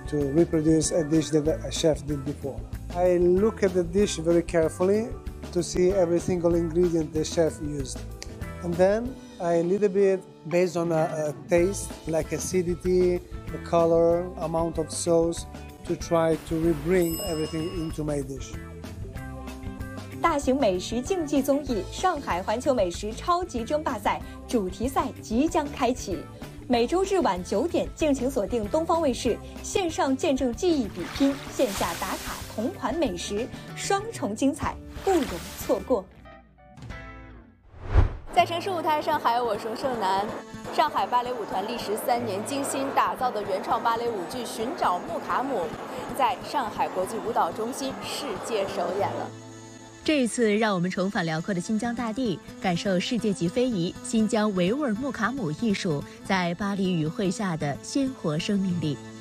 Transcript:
to reproduce a dish that a chef did before. I look at the dish very carefully to see every single ingredient the chef used. And then I a little bit based on a taste, like acidity, the color, amount of sauce, to try to rebring everything into my dish. 大型美食竞技综艺《上海环球美食超级争霸赛》主题赛即将开启，每周日晚9点，敬请锁定东方卫视，线上见证技艺比拼，线下打卡同款美食，双重精彩，不容错过。在城市舞台上海，我是盛楠。上海芭蕾舞团历时3年精心打造的原创芭蕾舞剧《寻找穆卡姆》，在上海国际舞蹈中心世界首演了。 这一次，让我们重返辽阔的新疆大地，感受世界级非遗新疆维吾尔穆卡姆艺术在巴黎语汇下的鲜活生命力。